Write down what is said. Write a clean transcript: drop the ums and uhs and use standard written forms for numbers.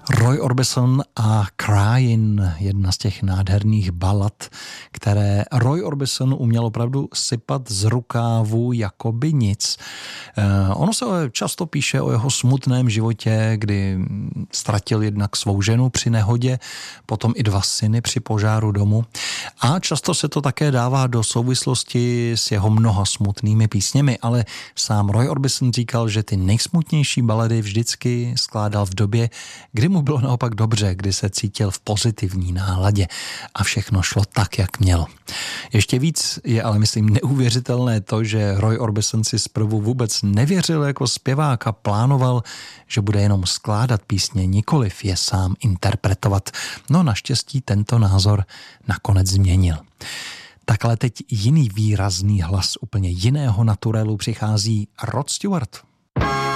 Roy Orbison a Crying, jedna z těch nádherných balad, které Roy Orbison uměl opravdu sypat z rukávu jakoby nic. Ono se často píše o jeho smutném životě, kdy ztratil jednak svou ženu při nehodě, potom i 2 syny při požáru domu a často se to také dává do souvislosti s jeho mnoha smutnými písněmi, ale sám Roy Orbison říkal, že ty nejsmutnější balady vždycky skládal v době, kdy mu bylo naopak dobře, kdy se cítil v pozitivní náladě a všechno šlo tak, jak mělo. Ještě víc je ale myslím neuvěřitelné to, že Roy Orbison si zprvu vůbec nevěřil jako zpěvák a plánoval, že bude jenom skládat písně, nikoliv je sám interpretovat. No naštěstí tento názor nakonec změnil. Tak ale teď jiný výrazný hlas úplně jiného naturelu přichází Rod Stewart.